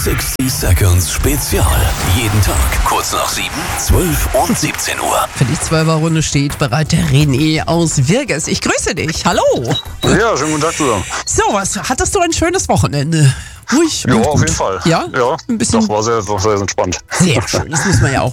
60 Seconds Spezial. Jeden Tag kurz nach 7, 12 und 17 Uhr. Für die 12er-Runde steht bereit der René aus Virges. Ich grüße dich. Hallo. Ja, schönen guten Tag zusammen. So, hattest du ein schönes Wochenende? Ruhig Ja, und auf gut. jeden Fall. Ja? Ja, Ein bisschen. doch, war sehr entspannt. Sehr schön. Das muss man ja auch